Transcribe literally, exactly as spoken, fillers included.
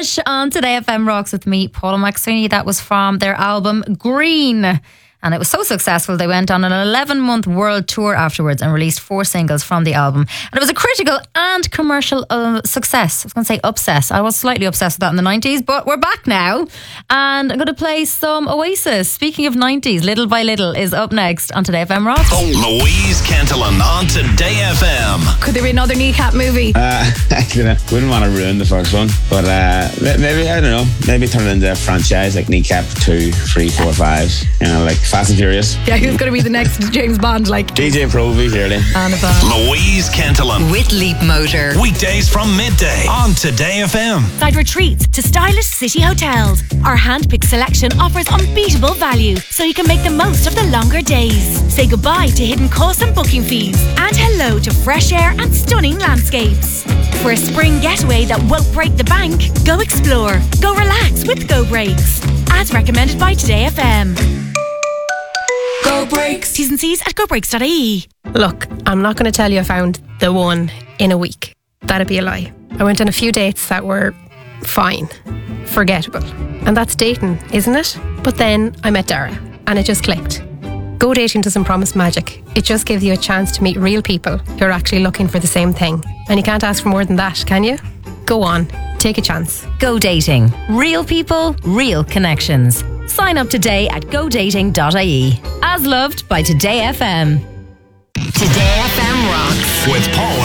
Rush on Today F M Rocks with me, Paula Maxini. That was from their album Green. And it was so successful, they went on an eleven-month world tour afterwards and released four singles from the album. And it was a critical and commercial uh, success. I was going to say obsessed. I was slightly obsessed with that in the nineties, but we're back now. And I'm going to play some Oasis. Speaking of nineties, Little by Little is up next on Today F M Rocks. Oh, Louise Cantillon on Today F M. Could there be another Kneecap movie? Uh, I wouldn't want to ruin the first one, but uh, maybe, I don't know, maybe turn it into a franchise like Kneecap two, three, four, five. You know, like Fast and Furious. Yeah, who's going to be the next James Bond? Like D J Proby, surely. Annabelle. Louise Cantillon with Leap Motor. Weekdays from midday on Today F M. Side retreats to stylish city hotels. Our hand-picked selection offers unbeatable value, so you can make the most of the longer days. Say goodbye to hidden costs and booking fees, and hello to fresh air and stunning landscapes. For a spring getaway that won't break the bank, go explore, go relax with Go Breaks. As recommended by Today F M. Go Breaks. T's and C's at go breaks dot I E. Look, I'm not going to tell you I found the one in a week. That'd be a lie. I went on a few dates that were fine, forgettable. And that's dating, isn't it? But then I met Dara and it just clicked. Go dating doesn't promise magic. It just gives you a chance to meet real people who are actually looking for the same thing. And you can't ask for more than that, can you? Go on, take a chance. Go Dating. Real people, real connections. Sign up today at go dating dot I E. As loved by Today F M. Today F M Rocks with Paula